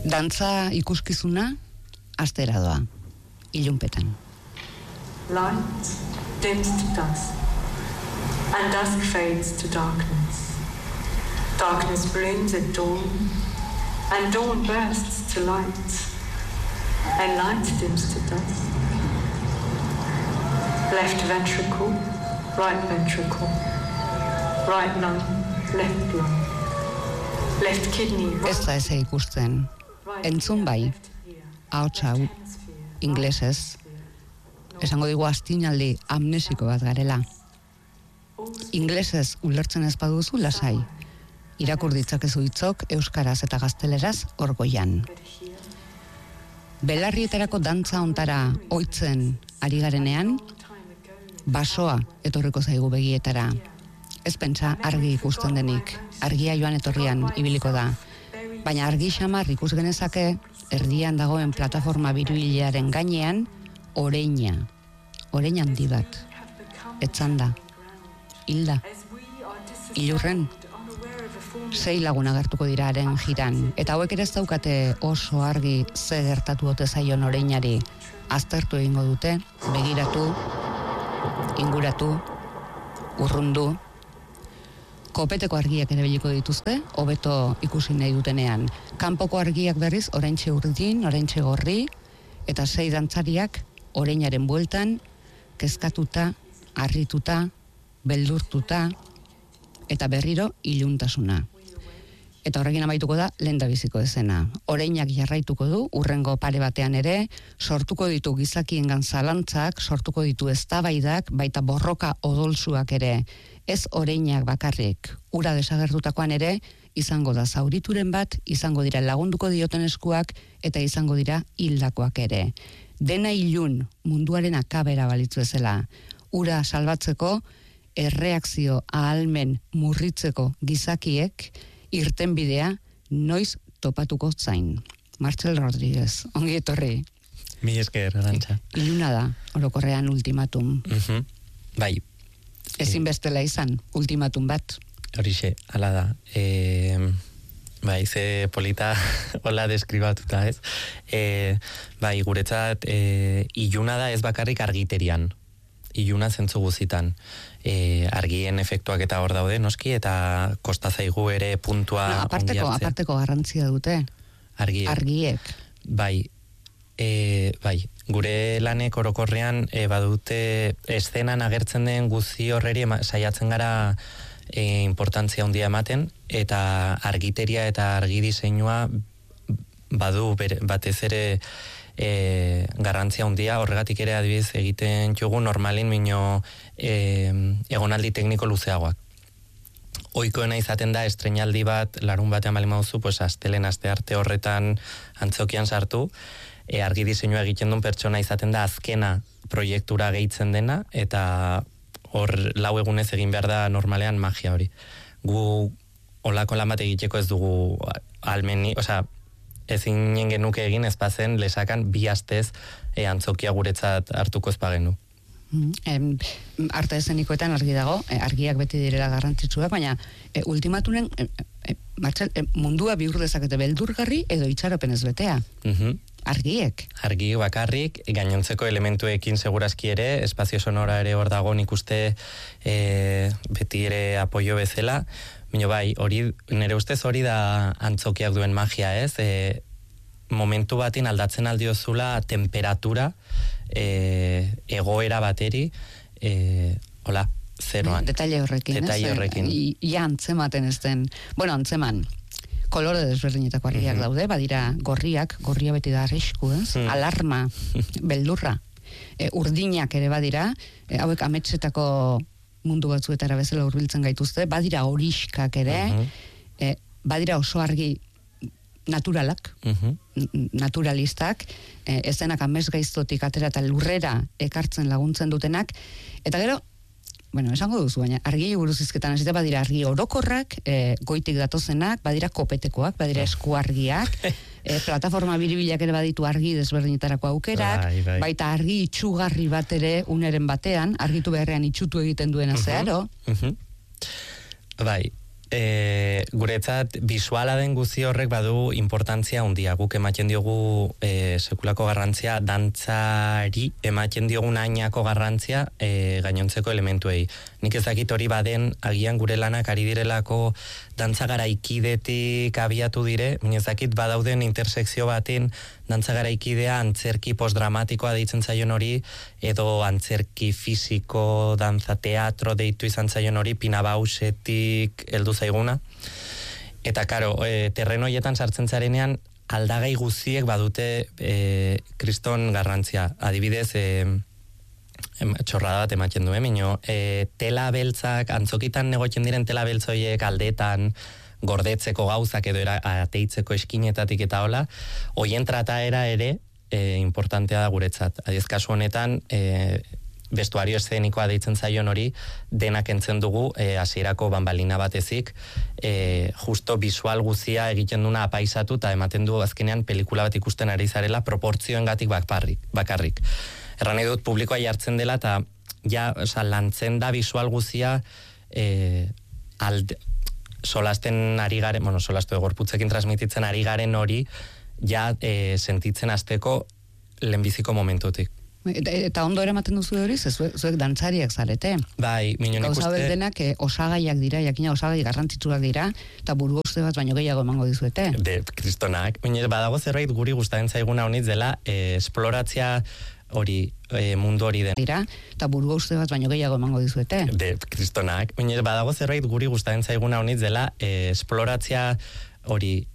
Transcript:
Dantza ikuskizuna astera doa, ilunpetan. Light dims to dusk, and dusk fades to darkness. Darkness blooms at dawn, and dawn bursts to light, and light dims to dusk. Left ventricle, right ventricle, right lung, left lung, left kidney, right. Ez da eze ikusten, entzun bai, ahots hau, inglesez, esango digu astinaldi amnesiko bat garela. Inglesez ulertzen ez baduzu lasai, irakur ditzakezu hitzok euskaraz eta gazteleraz orgoian. Belarrietarako dantza ontara ohitzen ari garenean, basoa etorriko zaigu begietara. Ez pentsa argi ikusten denik, argia joan etorrian ibiliko da. Baina argi xamar ikus genezake, erdian dagoen plataforma biruilearen gainean, oreina handi bat, etzanda, hilda, ilurren, 6 lagun agertuko dira haren jiran, eta hauek ere ez daukate oso argi ze gertatu ote zaion oreinari, aztertu egingo dute, begiratu, inguratu, urrundu, kopeteko argiak ere biliko dituzte, hobeto ikusi nahi dutenean. Kanpoko argiak berriz, oraintxe urdin, oraintxe gorri, eta 6 dantzariak oreinaren bueltan, kezkatuta, harrituta, beldurtuta, eta berriro iluntasuna. Eta horrekin amaituko da lehendabiziko esena. Oreinak jarraituko du, urrengo pare batean ere, sortuko ditu gizakiengan zalantzak, sortuko ditu eztabaidak, baita borroka odolsuak ere. Ez oreinak bakarrik, ura desagertutakoan ere, izango da zaurituren bat, izango dira lagunduko dioten eskuak, eta izango dira hildakoak ere. Dena ilun munduaren akabera balitzu ezela. Ura salbatzeko, erreakzio ahalmen murritzeko gizakiek, irtenbidea noiz topatuko zain. Martxel Rodríguez, ongi etorri. Mi esker, Arantxa. Iluna da, orokorrean ultimatum. Bai. Ezin bestela izan, ultimatum bat. Horixe, ala da. Bai, ze polita hola deskribatuta, ez? Bai, guretzat, iluna da ez bakarrik argiterian. Iluna zentzu guzitan. Argien efektuak eta hor daude, noski, eta kosta zaigu ere puntua aparteko garrantzia dute. Argiek. Bai, bai, gure lanek orokorrean badute eszenan agertzen den guzi horreri saiatzen gara importantzia handia ematen, eta argiteria eta argi diseinua badu batez ere garrantzia handia, horregatik ere adibidez egiten jugu normalin mino egonaldi tekniko luzeagoak. Ohikoena izaten da estreinaldi bat larun batean bali mauzu, pues astelen aste arte horretan antzokian sartu, argi diseinua egiten duen pertsona izaten da azkena proiektura gehitzen dena, eta hor 4 egunez egin behar da normalean magia hori. Gu olako lan bat egiteko ez dugu almeni, osea, ezin genuke egin ezpazen lesakan 2 astez antzokia guretzat hartuko ezpagenu. Arte eszenikoetan argi dago, argiak beti direla garrantzitsuak, baina ultimatunen mundua bihur dezakete beldurgarri edo itxaropenez betea. Argiek. Argi bakarrik, gainontzeko elementuekin segurazki ere, espazio sonora ere hor dago nik uste beti ere apoio bezala, baina bai, nire ustez hori da antzokiak duen magia, ez? Momentu batin aldatzen aldiozula temperatura, egoera bateri, hola, zeroan. Detaile horrekin. Ia antzematen ez den, antzeman, kolore desberdinetako argiak daude, badira gorria beti da arrisku, alarma, beldurra, urdinak ere badira, hauek ametsetako mundu batzuetara bezala hurbiltzen gaituzte, badira horiskak ere, badira oso argi naturalak, naturalistak, ezenak amesgaiztotik atera eta lurrera ekartzen laguntzen dutenak, eta gero, esango duzu, baina argi buruz hizketan hasita badira argi orokorrak, goitik datozenak, badira kopetekoak, badira eskuargiak, plataforma biribilak ere baditu argi desberdinetarako aukerak, baita argi itxugarri bat ere uneren batean, argitu beharrean itxutu egiten duena zeharo. Bai, Guretzat, bisuala den guzi horrek badu importantzia handia. Guk ematen diogu sekulako garrantzia, dantzari ematen diogun ainako garrantzia gainontzeko elementuei. Nik ezakit hori baden, agian gure lanak ari direlako dantza garaikidetik abiatu dire, ezakit badauden intersekzio baten dantza garaikidea antzerki postdramatikoa deitzen zaion hori, edo antzerki fisiko, dantza teatro deitu izan zaion hori, Pina Bausetik heldu zaiguna. Eta, karo, terreno hoietan sartzen zarenean, aldagai guziek badute kriston garrantzia. Adibidez, txorrada bat ematen du, mino, tela beltzak, antzokitan negotzen diren tela beltzoiek aldetan, gordetzeko gauzak edo ateitzeko eskinetatik eta hola, hoien trataera ere importantea da guretzat. Adiez, kasu honetan, vestuario eszenikoa deitzen zaion hori, denak entzen dugu, hasierako banbalina batezik, justo visual guzia egiten duna apaisatu, eta ematen du azkenean pelikula bat ikusten ari zarela proportzioengatik bakarrik. Erran edut publikoa jartzen dela, eta ja, lantzen da visual guzia solasten ari garen, solastu gorputzekin transmititzen ari garen hori, ja sentitzen hasteko lehenbiziko momentutik. Eta ondo eramaten duzu hori, zuek dantzariak zarete. Bai, minon ikuste. Gauza berdenak osagaiak dira, jakina osagai garrantzitsuak dira, eta buru uste bat baino gehiago emango dizuete. Kristonak. Badago zerbait guri gustatzen zaiguna honitz dela, esploratzea hori, mundu hori den. Dira, eta buru uste bat baino gehiago emango dizuete. Kristonak. Badago zerbait guri gustatzen zaiguna honitz dela, esploratzea hori,